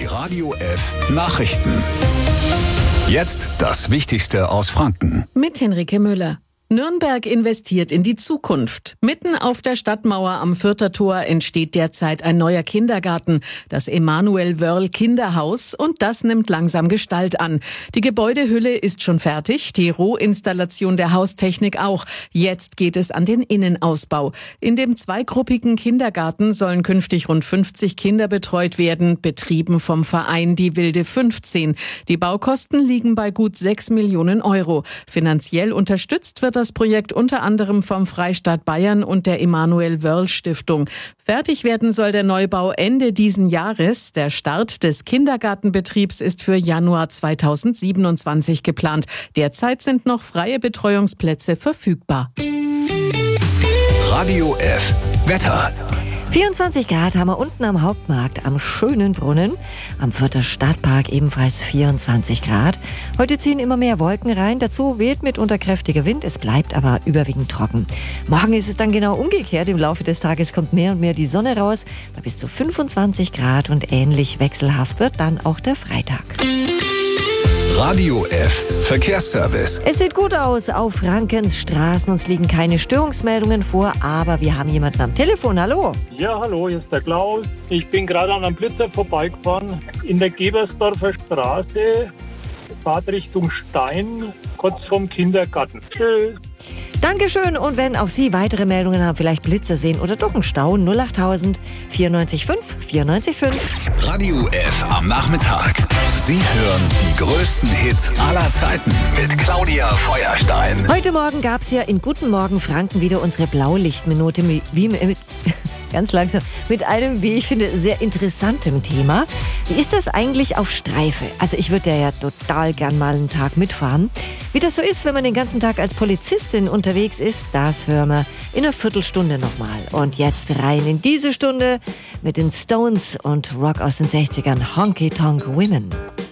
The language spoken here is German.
Die Radio F Nachrichten. Jetzt das Wichtigste aus Franken. Mit Henrike Müller. Nürnberg investiert in die Zukunft. Mitten auf der Stadtmauer am Fürther Tor entsteht derzeit ein neuer Kindergarten, das Emanuel Wörl Kinderhaus, und das nimmt langsam Gestalt an. Die Gebäudehülle ist schon fertig, die Rohinstallation der Haustechnik auch. Jetzt geht es an den Innenausbau. In dem zweigruppigen Kindergarten sollen künftig rund 50 Kinder betreut werden, betrieben vom Verein Die Wilde 15. Die Baukosten liegen bei gut 6 Millionen Euro. Finanziell unterstützt wird das Projekt unter anderem vom Freistaat Bayern und der Emanuel Wörl Stiftung. Fertig werden soll der Neubau Ende diesen Jahres. Der Start des Kindergartenbetriebs ist für Januar 2027 geplant. Derzeit sind noch freie Betreuungsplätze verfügbar. Radio F Wetter. 24 Grad haben wir unten am Hauptmarkt am schönen Brunnen. Am Fürther Stadtpark ebenfalls 24 Grad. Heute ziehen immer mehr Wolken rein. Dazu weht mitunter kräftiger Wind. Es bleibt aber überwiegend trocken. Morgen ist es dann genau umgekehrt. Im Laufe des Tages kommt mehr und mehr die Sonne raus. Bei bis zu 25 Grad und ähnlich wechselhaft wird dann auch der Freitag. Radio F Verkehrsservice. Es sieht gut aus auf Frankens Straßen. Uns liegen keine Störungsmeldungen vor, aber wir haben jemanden am Telefon. Hallo. Ja, hallo, hier ist der Klaus. Ich bin gerade an einem Blitzer vorbeigefahren in der Gebersdorfer Straße, Fahrt Richtung Stein, kurz vorm Kindergarten. Tschüss. Dankeschön, und wenn auch Sie weitere Meldungen haben, vielleicht Blitze sehen oder doch einen Stau, 08000 94 5 94 5. Radio F am Nachmittag. Sie hören die größten Hits aller Zeiten mit Claudia Feuerstein. Heute Morgen gab es ja in Guten Morgen Franken wieder unsere Blaulichtminute ganz langsam, mit einem, wie ich finde, sehr interessantem Thema. Wie ist das eigentlich auf Streife? Also ich würde ja total gern mal einen Tag mitfahren. Wie das so ist, wenn man den ganzen Tag als Polizistin unterwegs ist, das hören wir in einer Viertelstunde nochmal. Und jetzt rein in diese Stunde mit den Stones und Rock aus den 60ern, Honky Tonk Women.